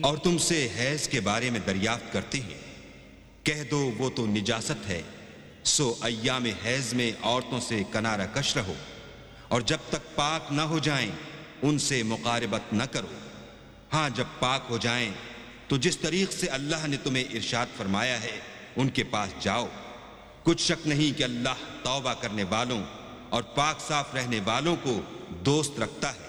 और तुमसे हैज के बारे में दरियाफ्त करते हैं, कह दो वो तो निजासत है, सो अय्याम हैज में औरतों से कनारा कश रहो, और जब तक पाक न हो जाएं उनसे मुकारबत न करो। हाँ, जब पाक हो जाएं तो जिस तरीक से अल्लाह ने तुम्हें इरशाद फरमाया है उनके पास जाओ। कुछ शक नहीं कि अल्लाह तौबा करने वालों और पाक साफ रहने वालों को दोस्त रखता है।